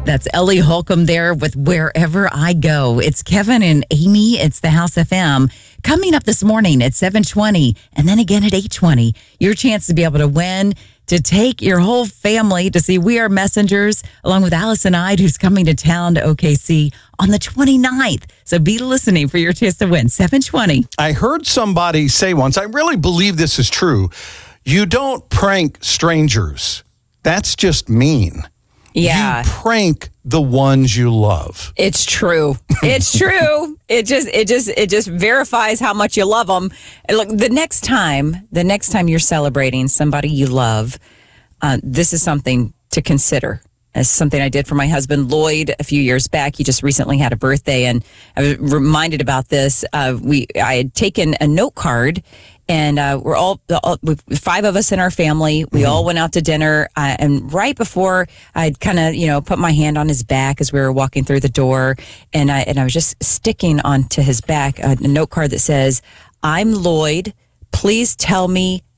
That's Ellie Holcomb there with Wherever I Go. It's Kevin and Amy. It's the House FM. Coming up this morning at 7:20 and then again at 8:20. Your chance to be able to win, to take your whole family to see We Are Messengers, along with Allison Ide, who's coming to town to OKC on the 29th. So be listening for your chance to win. 7:20. I heard somebody say once, I really believe this is true, you don't prank strangers. That's just mean. Yeah. You prank the ones you love. It's true. It's true. It just verifies how much you love them. And look, the next time you're celebrating somebody you love, this is something to consider. It's something I did for my husband, Lloyd, a few years back. He just recently had a birthday, and I was reminded about this. I had taken a note card, and we're all 5 of us in our family. We all went out to dinner, and right before I'd kind of, put my hand on his back as we were walking through the door, and I was just sticking onto his back a note card that says, "I'm Lloyd. Please tell me